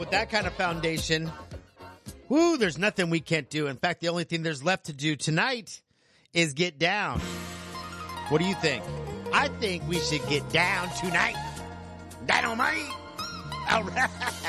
With that kind of foundation, whoo, there's nothing we can't do. In fact, the only thing there's left to do tonight is get down. What do you think? I think we should get down tonight. Dynamite. All right.